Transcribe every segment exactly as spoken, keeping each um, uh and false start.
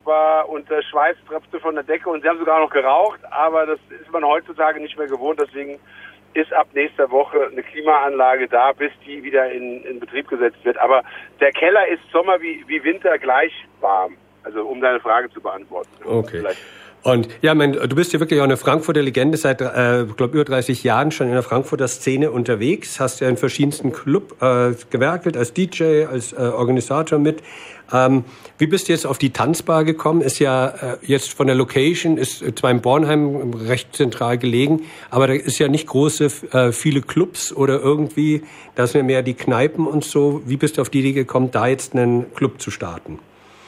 war und der Schweiß tröpfte von der Decke und sie haben sogar noch geraucht, aber das ist man heutzutage nicht mehr gewohnt, deswegen ist ab nächster Woche eine Klimaanlage da, bis die wieder in, in Betrieb gesetzt wird. Aber der Keller ist Sommer wie, wie Winter gleich warm. Also um deine Frage zu beantworten. Okay. Vielleicht. Und ja, mein, du bist ja wirklich auch eine Frankfurter Legende, seit, äh, glaube über dreißig Jahren schon in der Frankfurter Szene unterwegs, hast ja in verschiedensten Club äh, gewerkelt, als D J, als äh, Organisator mit. Ähm, wie bist du jetzt auf die Tanzbar gekommen? Ist ja äh, jetzt von der Location, ist zwar in Bornheim recht zentral gelegen, aber da ist ja nicht große, äh, viele Clubs oder irgendwie, da sind ja mehr die Kneipen und so. Wie bist du auf die Idee gekommen, da jetzt einen Club zu starten?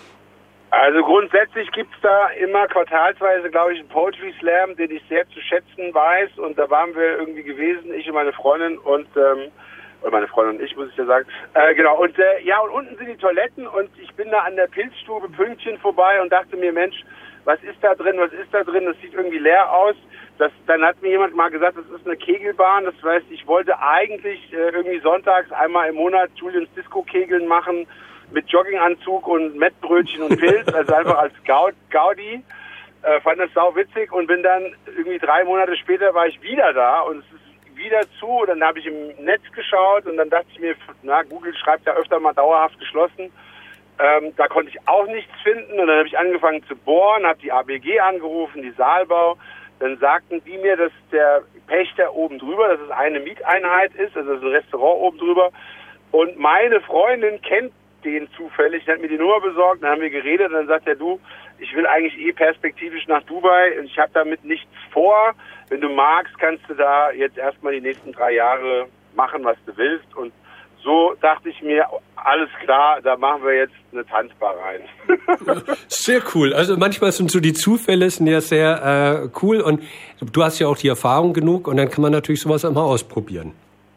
Also grundsätzlich gibt's da immer quartalsweise, glaube ich, einen Poetry Slam, den ich sehr zu schätzen weiß. Und da waren wir irgendwie gewesen, ich und meine Freundin und, ähm, oder meine Freundin und ich, muss ich ja sagen. Äh, genau, und äh, ja, und unten sind die Toiletten und ich bin da an der Pilzstube Pünktchen vorbei und dachte mir, Mensch, was ist da drin, was ist da drin? Das sieht irgendwie leer aus. Das, dann hat mir jemand mal gesagt, das ist eine Kegelbahn. Das heißt, ich wollte eigentlich äh, irgendwie sonntags einmal im Monat Julians Disco-Kegeln machen, mit Jogginganzug und Mettbrötchen und Pilz, also einfach als Gaudi, äh, fand das sau witzig und bin dann irgendwie drei Monate später war ich wieder da und es ist wieder zu und dann habe ich im Netz geschaut und dann dachte ich mir, na, Google schreibt ja öfter mal dauerhaft geschlossen, ähm, da konnte ich auch nichts finden und dann habe ich angefangen zu bohren, habe die A B G angerufen, die Saalbau, dann sagten die mir, dass der Pächter oben drüber, dass es eine Mieteinheit ist, also das ist ein Restaurant oben drüber und meine Freundin kennt den zufällig, der hat mir die Nummer besorgt, dann haben wir geredet und dann sagt er, du, ich will eigentlich eh perspektivisch nach Dubai und ich habe damit nichts vor. Wenn du magst, kannst du da jetzt erstmal die nächsten drei Jahre machen, was du willst. Und so dachte ich mir, alles klar, da machen wir jetzt eine Tanzbar rein. Sehr cool. Also manchmal sind so die Zufälle sind ja sehr äh, cool und du hast ja auch die Erfahrung genug und dann kann man natürlich sowas auch mal ausprobieren.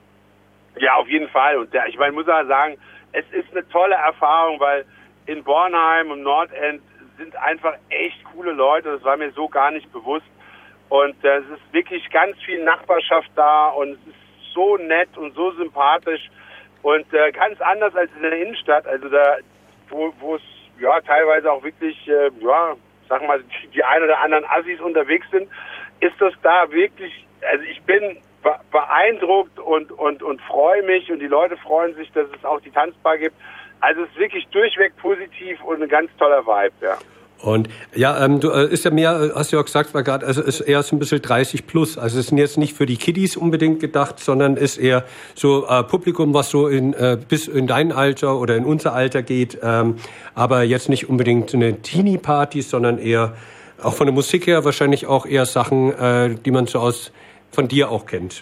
Ja, auf jeden Fall. Und der, ich meine, muss auch sagen, es ist eine tolle Erfahrung, weil in Bornheim und Nordend sind einfach echt coole Leute. Das war mir so gar nicht bewusst. Und äh, es ist wirklich ganz viel Nachbarschaft da und es ist so nett und so sympathisch und äh, ganz anders als in der Innenstadt. Also da, wo wo es ja teilweise auch wirklich, äh, ja, sag mal, die ein oder anderen Assis unterwegs sind, ist das da wirklich. Also ich bin beeindruckt und, und, und freue mich und die Leute freuen sich, dass es auch die Tanzbar gibt. Also es ist wirklich durchweg positiv und ein ganz toller Vibe, ja. Und ja, ähm, du äh, ist ja mehr, hast du ja auch gesagt, war gerade, also ist eher so ein bisschen dreißig plus. Also es sind jetzt nicht für die Kiddies unbedingt gedacht, sondern ist eher so äh, Publikum, was so in äh, bis in dein Alter oder in unser Alter geht. Ähm, aber jetzt nicht unbedingt eine Teenie-Party, sondern eher auch von der Musik her wahrscheinlich auch eher Sachen, äh, die man so aus von dir auch kennt.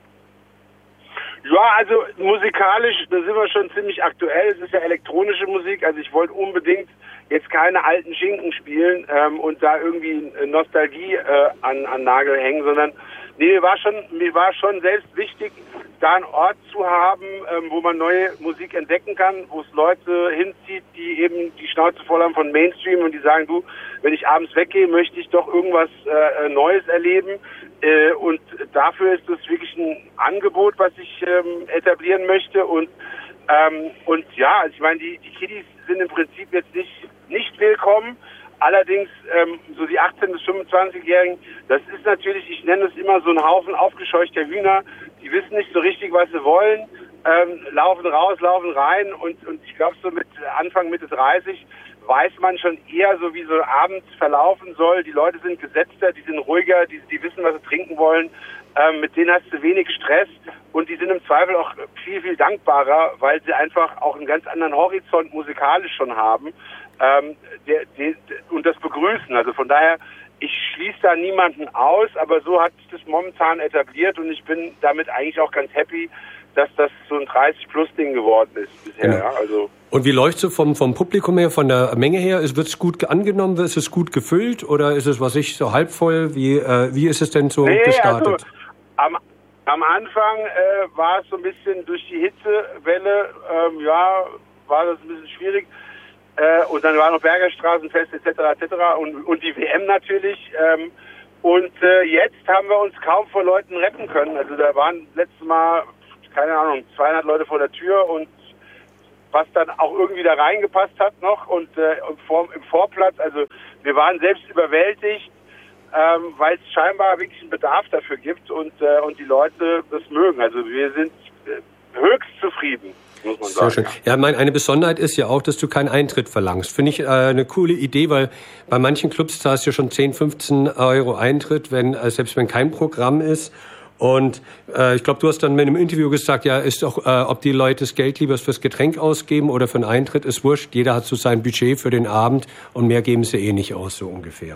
Ja, also musikalisch, da sind wir schon ziemlich aktuell. Es ist ja elektronische Musik, also ich wollte unbedingt jetzt keine alten Schinken spielen ähm, und da irgendwie Nostalgie äh, an, an Nagel hängen, sondern nee, mir war schon, mir war schon selbst wichtig, da einen Ort zu haben, ähm, wo man neue Musik entdecken kann, wo es Leute hinzieht, die eben die Schnauze voll haben von Mainstream und die sagen, du, wenn ich abends weggehe, möchte ich doch irgendwas äh, Neues erleben. Äh, und dafür ist das wirklich ein Angebot, was ich ähm, etablieren möchte. Und ähm, und ja, also ich meine, die, die Kiddies sind im Prinzip jetzt nicht nicht willkommen. Allerdings ähm, so die achtzehn- bis fünfundzwanzigjährigen, das ist natürlich, ich nenne es immer so ein Haufen aufgescheuchter Hühner. Die wissen nicht so richtig, was sie wollen, ähm, laufen raus, laufen rein und und ich glaube so mit Anfang, Mitte dreißig weiß man schon eher so, wie so abends verlaufen soll. Die Leute sind gesetzter, die sind ruhiger, die, die wissen, was sie trinken wollen. Ähm, mit denen hast du wenig Stress und die sind im Zweifel auch viel, viel dankbarer, weil sie einfach auch einen ganz anderen Horizont musikalisch schon haben ähm, der, der, und das begrüßen. Also von daher, ich schließe da niemanden aus, aber so hat sich das momentan etabliert und ich bin damit eigentlich auch ganz happy, dass das so ein dreißig-plus-Ding geworden ist bisher. Genau. Ja, also und wie läuft es vom, vom Publikum her, von der Menge her? Wird es gut angenommen? Ist es gut gefüllt? Oder ist es, was ich, so halb voll? Wie, äh, wie ist es denn so nee, gestartet? Also, am, am Anfang äh, war es so ein bisschen durch die Hitzewelle, ähm, ja, war das ein bisschen schwierig. Äh, und dann war noch Bergerstraßenfest et cetera et cetera und, und die W M natürlich. Ähm, und äh, jetzt haben wir uns kaum vor Leuten retten können. Also da waren letztes Mal, keine Ahnung, zweihundert Leute vor der Tür und was dann auch irgendwie da reingepasst hat noch und äh, im, Vor im Vorplatz, also wir waren selbst überwältigt, ähm, weil es scheinbar wirklich einen Bedarf dafür gibt und, äh, und die Leute das mögen. Also wir sind äh, höchst zufrieden, muss man sagen. Sehr schön. Ja, mein, eine Besonderheit ist ja auch, dass du keinen Eintritt verlangst. Finde ich äh, eine coole Idee, weil bei manchen Clubs zahlst du ja schon zehn, fünfzehn Euro Eintritt, wenn äh, selbst wenn kein Programm ist. Und äh, ich glaube, du hast dann in einem Interview gesagt, ja, ist doch, äh, ob die Leute das Geld lieber fürs Getränk ausgeben oder für einen Eintritt, ist wurscht. Jeder hat so sein Budget für den Abend und mehr geben sie eh nicht aus, so ungefähr.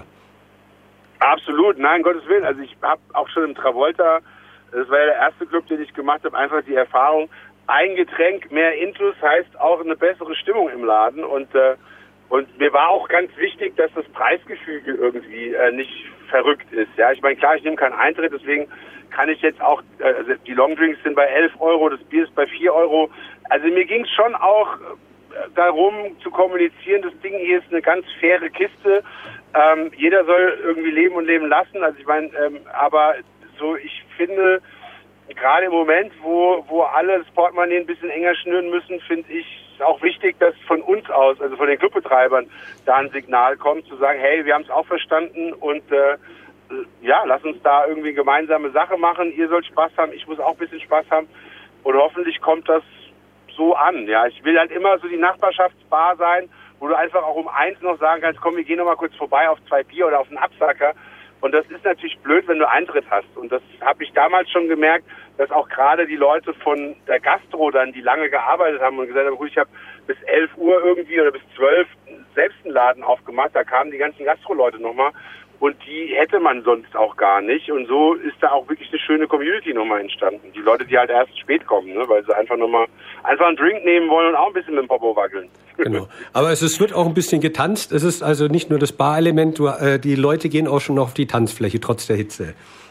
Absolut, nein, Gottes Willen. Also ich habe auch schon im Travolta, das war ja der erste Club, den ich gemacht habe, einfach die Erfahrung, ein Getränk, mehr Intus heißt auch eine bessere Stimmung im Laden. Und, äh, und mir war auch ganz wichtig, dass das Preisgefüge irgendwie äh, nicht verrückt ist. Ja, ich meine, klar, ich nehme keinen Eintritt, deswegen kann ich jetzt auch, also die Longdrinks sind bei elf Euro, das Bier ist bei vier Euro. Also mir ging es schon auch darum zu kommunizieren, das Ding hier ist eine ganz faire Kiste. Ähm, jeder soll irgendwie leben und leben lassen. Also ich meine, ähm, aber so, ich finde, gerade im Moment, wo, wo alle das Portemonnaie ein bisschen enger schnüren müssen, finde ich auch wichtig, dass von uns aus, also von den Clubbetreibern, da ein Signal kommt, zu sagen, hey, wir haben es auch verstanden und äh, ja, lass uns da irgendwie gemeinsame Sache machen. Ihr sollt Spaß haben, ich muss auch ein bisschen Spaß haben. Und hoffentlich kommt das so an. Ja, ich will halt immer so die Nachbarschaftsbar sein, wo du einfach auch um eins noch sagen kannst, komm, wir gehen noch mal kurz vorbei auf zwei Bier oder auf einen Absacker. Und das ist natürlich blöd, wenn du Eintritt hast. Und das habe ich damals schon gemerkt, dass auch gerade die Leute von der Gastro dann, die lange gearbeitet haben und gesagt haben, gut, ich habe bis elf Uhr irgendwie oder bis zwölf selbst einen Laden aufgemacht. Da kamen die ganzen Gastro-Leute nochmal. Und die hätte man sonst auch gar nicht. Und so ist da auch wirklich eine schöne Community nochmal entstanden. Die Leute, die halt erst spät kommen, ne? Weil sie einfach nochmal einfach einen Drink nehmen wollen und auch ein bisschen mit dem Popo wackeln. Genau. Aber es, es wird auch ein bisschen getanzt. Es ist also nicht nur das Bar-Element, du, äh, die Leute gehen auch schon auf die Tanzfläche, trotz der Hitze.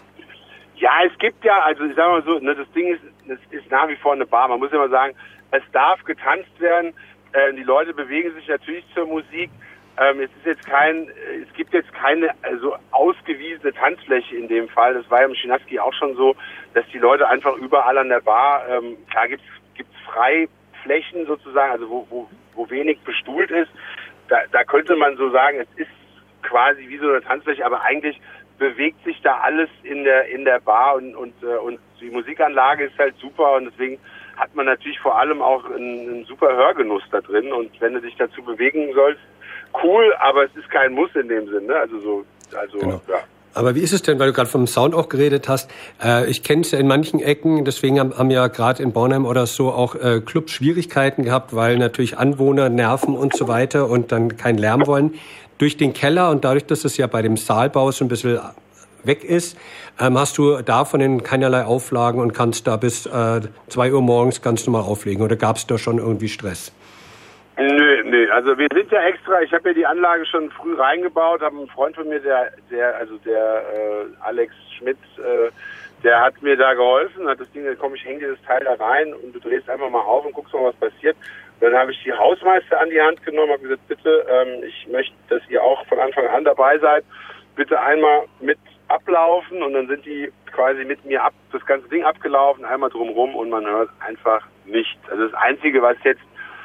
Ja, es gibt ja, also ich sag mal so, ne, das Ding ist, das ist nach wie vor eine Bar. Man muss ja mal sagen, es darf getanzt werden. Äh, die Leute bewegen sich natürlich zur Musik. Ähm, es ist jetzt kein, es gibt jetzt keine also ausgewiesene Tanzfläche in dem Fall. Das war ja im Chinaski auch schon so, dass die Leute einfach überall an der Bar, ähm, klar gibt's gibt's Freiflächen sozusagen, also wo, wo, wo wenig bestuhlt ist. Da, da könnte man so sagen, es ist quasi wie so eine Tanzfläche, aber eigentlich bewegt sich da alles in der in der Bar und und und die Musikanlage ist halt super und deswegen hat man natürlich vor allem auch einen, einen super Hörgenuss da drin und wenn du dich dazu bewegen sollst, cool, aber es ist kein Muss in dem Sinne, also so, also genau. Ja. Aber wie ist es denn, weil du gerade vom Sound auch geredet hast, äh, ich kenne es ja in manchen Ecken, deswegen haben, haben ja gerade in Bornheim oder so auch äh, Clubs Schwierigkeiten gehabt, weil natürlich Anwohner nerven und so weiter und dann keinen Lärm wollen. Durch den Keller und dadurch, dass es ja bei dem Saalbau so ein bisschen weg ist, ähm, hast du davon keinerlei Auflagen und kannst da bis äh, zwei Uhr morgens ganz normal auflegen oder gab es da schon irgendwie Stress? Nö, nö, also wir sind ja extra, ich habe ja die Anlage schon früh reingebaut, habe einen Freund von mir, der, der, also der äh, Alex Schmidt, äh, der hat mir da geholfen, hat das Ding, dann komm, ich hänge dir das Teil da rein und du drehst einfach mal auf und guckst mal, was passiert. Und dann habe ich die Hausmeister an die Hand genommen, habe gesagt, bitte, ähm, ich möchte, dass ihr auch von Anfang an dabei seid, bitte einmal mit ablaufen und dann sind die quasi mit mir ab, das ganze Ding abgelaufen, einmal drumrum und man hört einfach nichts. Also das Einzige, was jetzt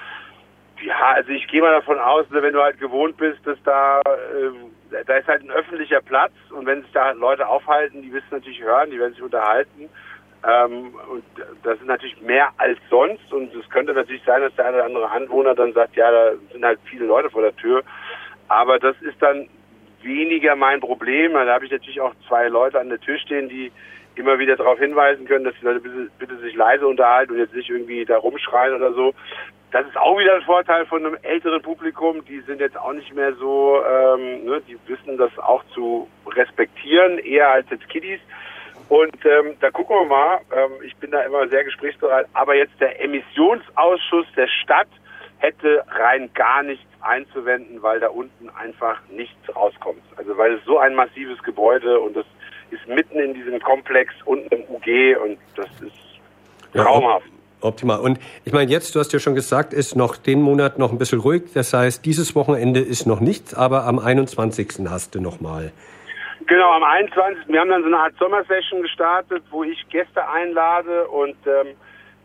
Ja, also ich gehe mal davon aus, wenn du halt gewohnt bist, dass da, äh, da ist halt ein öffentlicher Platz und wenn sich da halt Leute aufhalten, die wissen natürlich hören, die werden sich unterhalten. Ähm, und das ist natürlich mehr als sonst und es könnte natürlich sein, dass der eine oder andere Anwohner dann sagt, ja, da sind halt viele Leute vor der Tür. Aber das ist dann weniger mein Problem. Da habe ich natürlich auch zwei Leute an der Tür stehen, die immer wieder darauf hinweisen können, dass die Leute bitte, bitte sich leise unterhalten und jetzt nicht irgendwie da rumschreien oder so. Das ist auch wieder ein Vorteil von einem älteren Publikum. Die sind jetzt auch nicht mehr so, ähm, ne, die wissen das auch zu respektieren, eher als jetzt Kiddies. Und ähm, da gucken wir mal. Ähm, ich bin da immer sehr gesprächsbereit. Aber jetzt der Emissionsausschuss der Stadt hätte rein gar nichts einzuwenden, weil da unten einfach nichts rauskommt. Also weil es so ein massives Gebäude und das ist mitten in diesem Komplex unten im U G und das ist traumhaft. Ja, optimal. Und ich meine, jetzt, du hast ja schon gesagt, ist noch den Monat noch ein bisschen ruhig. Das heißt, dieses Wochenende ist noch nichts, aber am einundzwanzigsten hast du noch mal. Genau, am einundzwanzigsten Wir haben dann so eine Art Sommersession gestartet, wo ich Gäste einlade und ähm,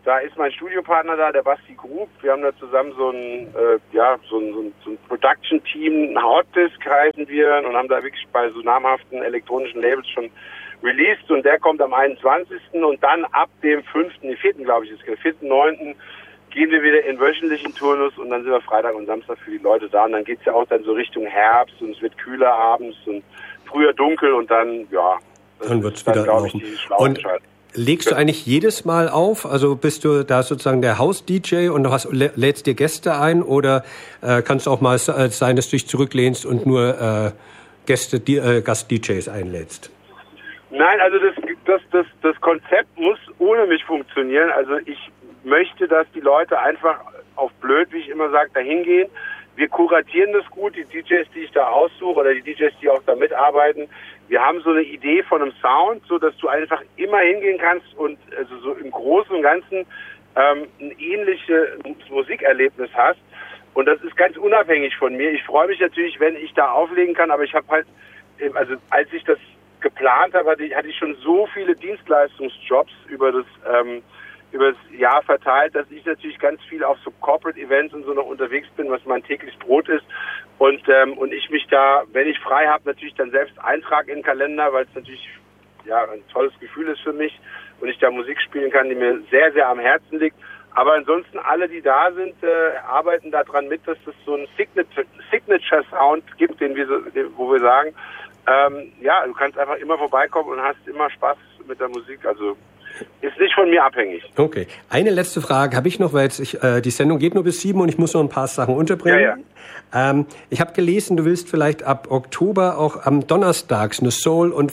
Da ist mein Studiopartner da, der Basti Grub. Wir haben da zusammen so ein, äh, ja, so ein, so ein, so ein Production-Team, ein Hotdisk heißen wir, und haben da wirklich bei so namhaften elektronischen Labels schon released, und der kommt am einundzwanzigsten und dann ab dem fünften, den vierten glaube ich, ist der vierten neunten gehen wir wieder in wöchentlichen Turnus, und dann sind wir Freitag und Samstag für die Leute da, und dann geht's ja auch dann so Richtung Herbst, und es wird kühler abends und früher dunkel, und dann, ja, dann wird's wieder laufen. Und legst du eigentlich jedes Mal auf? Also bist du da sozusagen der Haus-D J und du hast, lädst dir Gäste ein, oder äh, kannst auch mal sein, dass du dich zurücklehnst und nur äh, Gäste, die, äh, Gast-D Js einlädst? Nein, also das, das, das, das Konzept muss ohne mich funktionieren. Also ich möchte, dass die Leute einfach auf blöd, wie ich immer sage, da hingehen. Wir kuratieren das gut, die D Js, die ich da aussuche, oder die D Js, die auch da mitarbeiten. Wir haben so eine Idee von einem Sound, so dass du einfach immer hingehen kannst und also so im Großen und Ganzen ähm, ein ähnliches Musikerlebnis hast. Und das ist ganz unabhängig von mir. Ich freue mich natürlich, wenn ich da auflegen kann, aber ich habe halt, also als ich das geplant habe, hatte ich, hatte ich schon so viele Dienstleistungsjobs über das ähm, über das Jahr verteilt, dass ich natürlich ganz viel auf so Corporate Events und so noch unterwegs bin, was mein tägliches Brot ist. Und ähm, und ich mich da, wenn ich frei habe, natürlich dann selbst eintrage in den Kalender, weil es natürlich ja ein tolles Gefühl ist für mich und ich da Musik spielen kann, die mir sehr, sehr am Herzen liegt. Aber ansonsten alle, die da sind, äh, arbeiten daran mit, dass es so einen Signature, Signature Sound gibt, den wir so, den, wo wir sagen, ähm, ja, du kannst einfach immer vorbeikommen und hast immer Spaß mit der Musik. Also ist nicht von mir abhängig. Okay. Eine letzte Frage habe ich noch, weil jetzt ich, äh, die Sendung geht nur bis sieben und ich muss noch ein paar Sachen unterbringen. Ja, ja. Ähm, ich habe gelesen, du willst vielleicht ab Oktober auch am Donnerstags eine Soul- und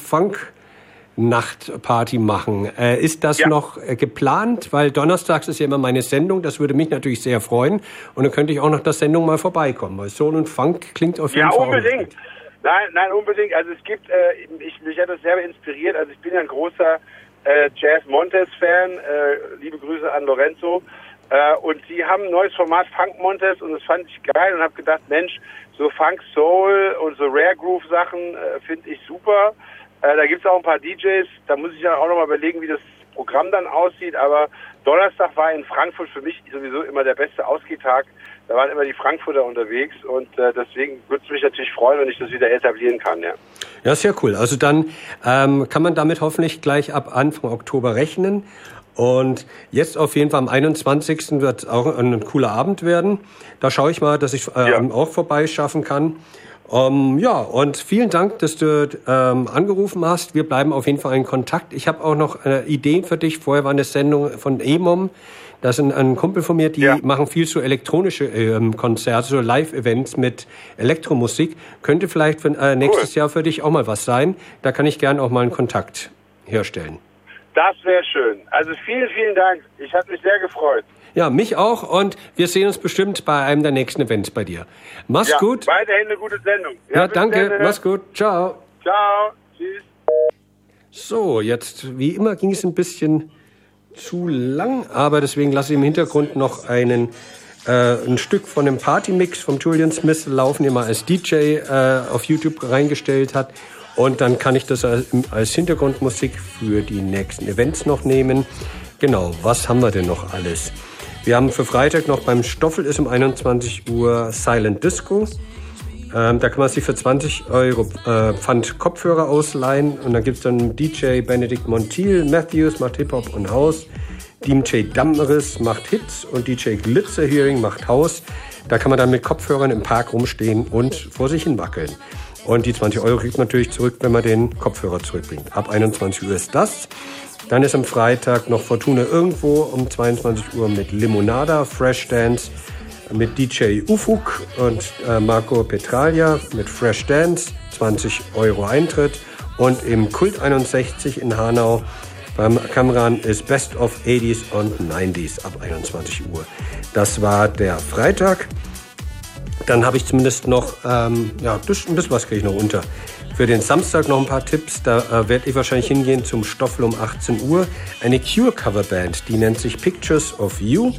Funk-Nachtparty machen. Äh, ist das ja. noch äh, geplant? Weil Donnerstags ist ja immer meine Sendung. Das würde mich natürlich sehr freuen. Und dann könnte ich auch nach der Sendung mal vorbeikommen, weil Soul und Funk klingt auf jeden ja, Fall. Ja, unbedingt. Nein, nein, unbedingt. Also es gibt, äh, ich, mich hat das sehr inspiriert. Also ich bin ja ein großer Äh, Jazz Montes-Fan, äh, liebe Grüße an Lorenzo, äh, und sie haben ein neues Format, Funk Montes, und das fand ich geil und habe gedacht, Mensch, so Funk Soul und so Rare Groove Sachen äh, finde ich super. Äh, da gibt's auch ein paar D Js, da muss ich ja auch nochmal überlegen, wie das Programm dann aussieht, aber Donnerstag war in Frankfurt für mich sowieso immer der beste Ausgehtag. Da waren immer die Frankfurter unterwegs, und äh, deswegen würde es mich natürlich freuen, wenn ich das wieder etablieren kann, ja. Ja, sehr cool. Also dann ähm, kann man damit hoffentlich gleich ab Anfang Oktober rechnen. Und jetzt auf jeden Fall am einundzwanzigsten wird es auch ein cooler Abend werden. Da schaue ich mal, dass ich äh, ja. auch vorbeischaffen kann. Um, ja, und vielen Dank, dass du ähm, angerufen hast. Wir bleiben auf jeden Fall in Kontakt. Ich habe auch noch äh, Ideen für dich. Vorher war eine Sendung von E M O M. Das ist ein, ein Kumpel von mir, die ja. machen viel so elektronische ähm, Konzerte, so Live-Events mit Elektromusik. Könnte vielleicht für, äh, nächstes cool. Jahr für dich auch mal was sein. Da kann ich gerne auch mal einen Kontakt herstellen. Das wäre schön. Also vielen, vielen Dank. Ich habe mich sehr gefreut. Ja, mich auch, und wir sehen uns bestimmt bei einem der nächsten Events bei dir. Mach's ja, gut. Weiterhin eine gute Sendung. Ja, ja danke. Dann. Mach's gut. Ciao. Ciao. Tschüss. So, jetzt, wie immer, ging es ein bisschen zu lang, aber deswegen lasse ich im Hintergrund noch einen, äh, ein Stück von dem Partymix vom Julian Smith laufen, den er als D J äh, auf YouTube reingestellt hat. Und dann kann ich das als, als Hintergrundmusik für die nächsten Events noch nehmen. Genau, was haben wir denn noch alles? Wir haben für Freitag noch beim Stoffel ist um einundzwanzig Uhr Silent Disco. Ähm, da kann man sich für zwanzig Euro äh, Pfand Kopfhörer ausleihen. Und dann gibt's dann D J Benedict Montiel Matthews, macht Hip-Hop und House. D J Dammeris macht Hits und D J Glitzer Hearing macht House. Da kann man dann mit Kopfhörern im Park rumstehen und vor sich hin wackeln. Und die zwanzig Euro kriegt man natürlich zurück, wenn man den Kopfhörer zurückbringt. Ab einundzwanzig Uhr ist das. Dann ist am Freitag noch Fortuna irgendwo um zweiundzwanzig Uhr mit Limonada, Fresh Dance, mit D J Ufuk und äh, Marco Petralia mit Fresh Dance, zwanzig Euro Eintritt. Und im Kult einundsechzig in Hanau beim Kamran ist Best of eighties und nineties ab einundzwanzig Uhr. Das war der Freitag. Dann habe ich zumindest noch, ähm, ja, ein bisschen was kriege ich noch unter. Für den Samstag noch ein paar Tipps. Da äh, werde ich wahrscheinlich hingehen zum Stoffel um achtzehn Uhr. Eine Cure-Coverband, die nennt sich Pictures of You.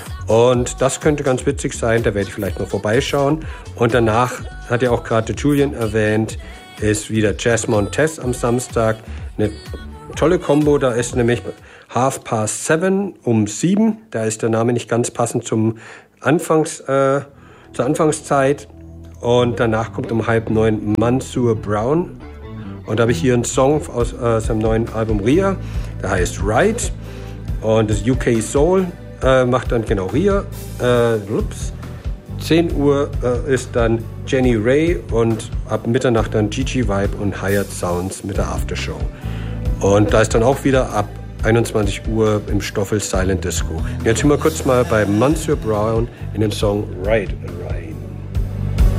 Und das könnte ganz witzig sein, da werde ich vielleicht noch vorbeischauen. Und danach, hat ja auch gerade Julian erwähnt, ist wieder Jazz Montes am Samstag. Eine tolle Kombo, da ist nämlich Half Past Seven um sieben. Da ist der Name nicht ganz passend zum Anfangs, äh, zur Anfangszeit. Und danach kommt um halb neun Mansour Brown. Und da habe ich hier einen Song aus äh, seinem neuen Album Ria. Der heißt Ride. Und das U K Soul äh, macht dann genau Ria. Äh, ups. zehn Uhr äh, ist dann Jenny Ray und ab Mitternacht dann Gigi Vibe und Hired Sounds mit der Aftershow. Und da ist dann auch wieder ab einundzwanzig Uhr im Stoffel Silent Disco. Jetzt hören wir kurz mal bei Mansour Brown in den Song Ride and Ride.